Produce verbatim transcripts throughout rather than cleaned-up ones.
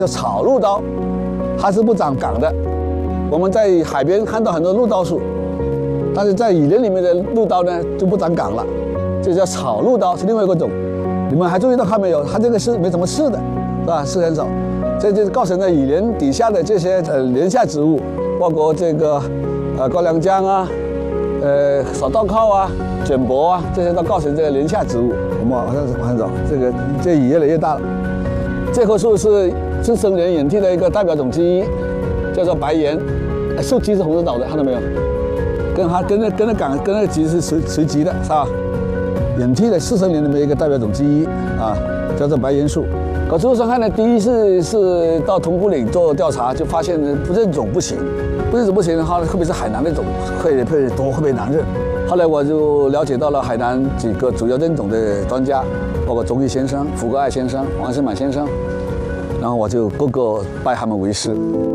叫草鹿刀，它是不长杆的。我们在海边看到很多鹿刀树，但是在雨林里面的鹿刀呢就不长杆了，这叫草鹿刀，是另外一个种。你们还注意到看没有？它这个是没什么刺的，是吧？刺很少。这就是构成了雨林底下的这些呃连下植物，包括这个呃高粱姜啊、呃扫稻靠啊、卷柏啊，这些都构成这个连下植物。我们往上往上走，这个这雨越来越大了。这棵树是自生莲眼替的一个代表种之一，叫做白杨。树基是红着倒的，看到没有？跟它跟那跟那杆跟那个基是垂垂直的，是吧？眼替的自生莲里面一个代表种之一啊，叫做白杨树。可植物生态呢，第一次是到铜鼓岭做调查，就发现不认种不行，不认种不行的话，特别是海南那种会会多会被难认。后来我就了解到了海南几个主要认种的专家，包括钟毅先生、福格爱先生、王世满先生，然后我就个个拜他们为师。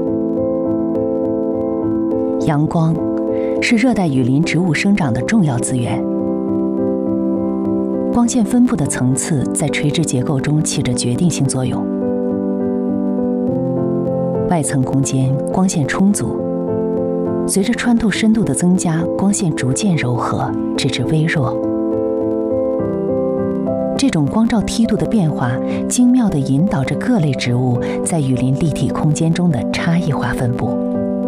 阳光是热带雨林植物生长的重要资源。光线分布的层次在垂直结构中起着决定性作用。外层空间光线充足，随着穿透深度的增加，光线逐渐柔和，直至微弱。这种光照梯度的变化，精妙地引导着各类植物在雨林立体空间中的差异化分布。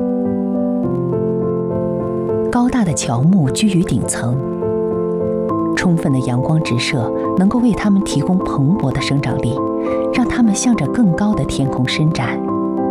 高大的乔木居于顶层，充分的阳光直射能够为它们提供蓬勃的生长力，让它们向着更高的天空伸展。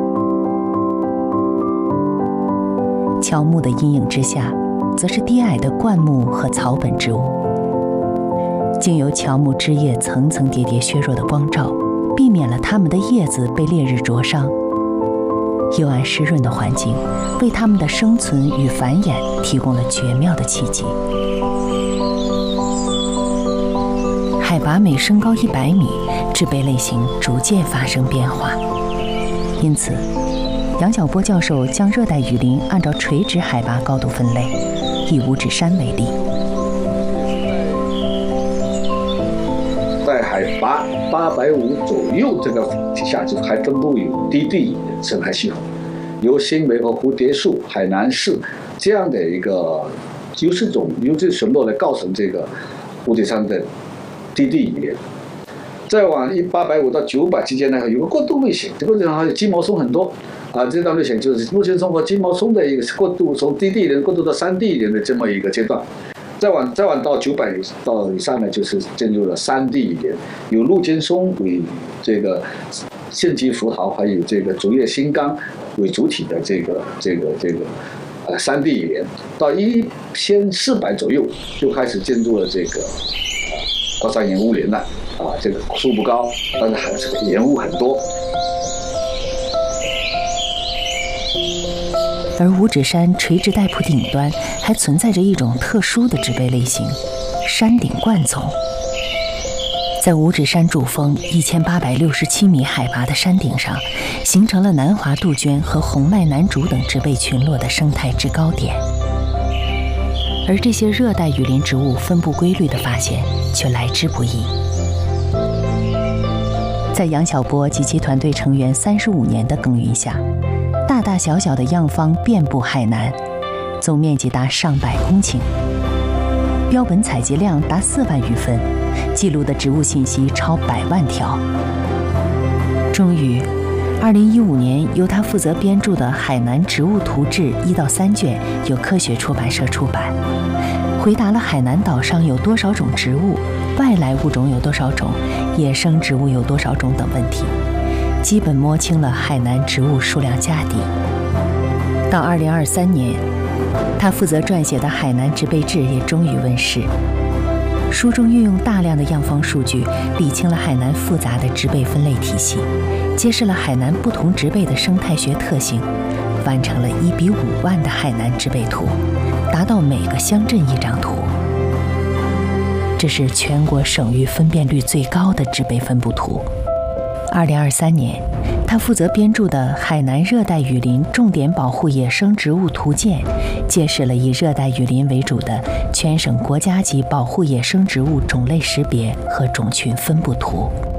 乔木的阴影之下，则是低矮的灌木和草本植物。经由乔木枝叶层层叠叠削弱的光照，避免了它们的叶子被烈日灼伤。幽暗湿润的环境，为它们的生存与繁衍提供了绝妙的契机。海拔每升高一百米，植被类型逐渐发生变化。因此，杨晓波教授将热带雨林按照垂直海拔高度分类。以五指山为例， 在海拔八百五左右这个底下，就还分布有低地生态系统，由新梅和蝴蝶树、海南柿这样的一个优势种优质群落来构成这个五指山的低地雨林。再往一八百五到九百之间呢，有个过渡类型，这个地方还有金毛松很多啊，这段类型就是陆间松和金毛松的一个过渡，从低地林过渡到山地林的这么一个阶段。再往再往到九百到以上呢，就是进入了山地雨林，有陆间松为这个线基浮桃，还有这个竹叶新纲为主体的这个这个这个呃山地雨林。到一千四百左右就开始进入了这个呃高山岩雾林了啊，这个树不高，但是还是岩雾很多。 而五指山垂直带铺顶端还存在着一种特殊的植被类型——山顶灌丛。在五指山主峰一千八百六十七米海拔的山顶上，形成了南华杜鹃和红脉南竹等植被群落的生态制高点。而这些热带雨林植物分布规律的发现却来之不易。在杨晓波及其团队成员三十五年的耕耘下，大大小小的样方遍布海南，总面积达上百公顷，标本采集量达四万余份，记录的植物信息超百万条。终于，二零一五年由他负责编著的《海南植物图志》一到三卷由科学出版社出版，回答了海南岛上有多少种植物、外来物种有多少种、野生植物有多少种等问题。基本摸清了海南植物数量家底。到二零二三年，他负责撰写的《海南植被志》也终于问世。书中运用大量的样方数据，理清了海南复杂的植被分类体系，揭示了海南不同植被的生态学特性，完成了一比五万的海南植被图，达到每个乡镇一张图。这是全国省域分辨率最高的植被分布图。二零二三年，他负责编著的《海南热带雨林重点保护野生植物图鉴》揭示了以热带雨林为主的全省国家级保护野生植物种类识别和种群分布图。